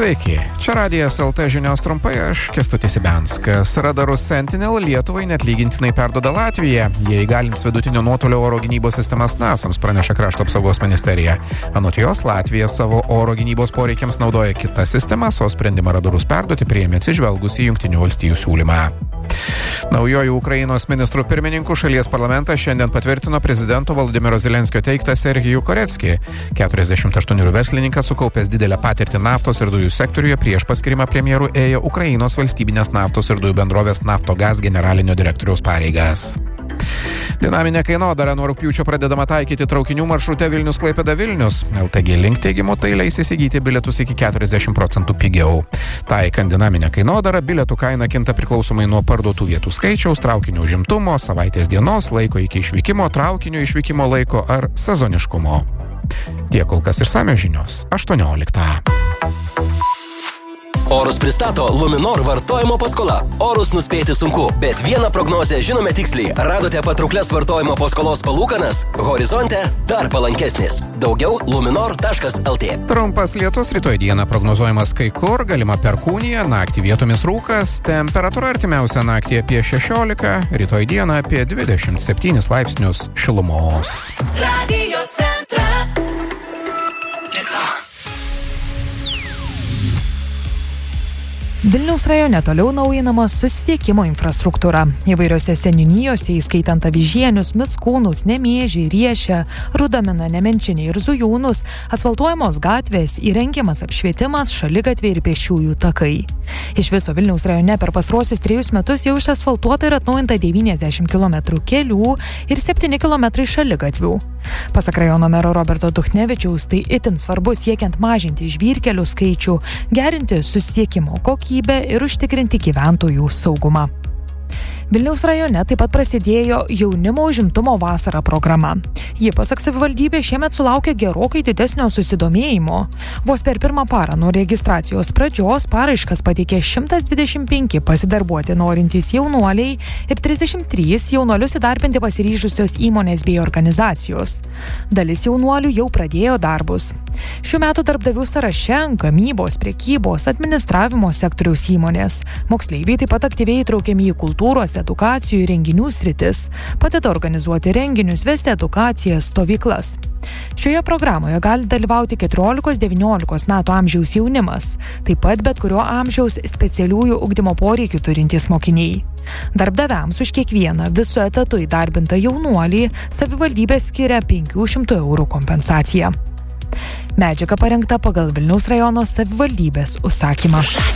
Sveiki, čia Radijas LT žinios trumpai, aš Kęstutis Ibianskas. Radarus Sentinel Lietuvai neatlygintinai perduoda Latvija. Jie įgalins vidutinio nuotolio oro gynybos sistemas NASAMS, praneša Krašto apsaugos ministerija. Anot jos, Latvija savo oro gynybos poreikiams naudoja kitas sistemas, o sprendimą radarus perduoti priėmė atsižvelgus į Jungtinių valstijų siūlymą. Naujojų Ukrainos ministrų pirmininkų šalies parlamentas šiandien patvirtino prezidento Volodymyro Zelenskio teiktą Serhijų Koreckį. 48 verslininkas sukaupęs didelę patirtį naftos ir dujų sektoriuje prieš paskirimą premjeru ėjo Ukrainos valstybinės naftos ir dujų bendrovės Naftogaz generalinio direktoriaus pareigas. Dinaminė kainodara nuo rugpjūčio pradedama taikyti traukinių maršrute Vilnius-Klaipėda-Vilnius. LTG Link teigimu tai leis įsigyti bilietus iki 40% pigiau. Taikant dinaminę kainodarą, bilietų kaina kinta priklausomai nuo parduotų vietų skaičiaus, traukinio užimtumo, savaitės dienos, laiko iki išvykimo, traukinio išvykimo laiko ar sezoniškumo. Tiek kol kas išsamios žinios 18. Orus pristato Luminor vartojimo paskola. Orus nuspėti sunku, bet vieną prognozę žinome tiksliai. Radote patrauklias vartojimo paskolos palūkanas? Horizonte dar palankesnis. Daugiau luminor.lt. Trumpas lietus rytoj dieną prognozuojamas kai kur, galima perkūnija, naktį vietomis rūkas, temperatūra artimiausią naktį apie 16, rytoj dieną apie 27 laipsnius šilumos. Radio centras. Vilniaus rajone toliau naujinama susisiekimo infrastruktūra. Įvairiose seniūnijose, įskaitant Avižienius, Mickūnus, Nemėžį, Riešę, Rudaminą, Nemenčinį ir Zujūnus, asfaltuojamos gatvės, įrengiamas apšvietimas, šaligatviai ir pėsčiųjų takai. Iš viso Vilniaus rajone per pastaruosius 3 metus jau išasfaltuota ir atnaujinta 90 km kelių ir 7 km šaligatvių. Pasak rajono mero Roberto Duchnevičiaus, tai itin svarbu siekiant mažinti žvyrkelių skaičių, gerinti susisiekimo kokybę ir užtikrinti gyventojų saugumą. Vilniaus rajone taip pat prasidėjo jaunimo užimtumo vasara programa. Ji, pasak savivaldybės, šiemet sulaukė gerokai didesnio susidomėjimo. Vos per pirmą parą nuo registracijos pradžios paraiškas pateikė 125 pasidarbuoti norintys jaunuoliai ir 33 jaunuolius įdarbinti pasiryžusios įmonės bei organizacijos. Dalis jaunuolių jau pradėjo darbus. Šių metų darbdavių sąraše gamybos, prekybos, administravimo sektoriaus įmonės. Moksleiviai taip pat aktyviai įtraukiami į kultūros, edukacijų ir renginių sritis, padeda organizuoti renginius, vesti edukacijas, stovyklas. Šioje programoje gali dalyvauti 14-19 metų amžiaus jaunimas, taip pat bet kurio amžiaus specialiųjų ugdymo poreikių turintys mokiniai. Darbdaviams už kiekvieną visu etatu įdarbintą jaunuolį savivaldybė skiria 500 eurų kompensaciją. Medžiaga parengta pagal Vilniaus rajono savivaldybės užsakymą.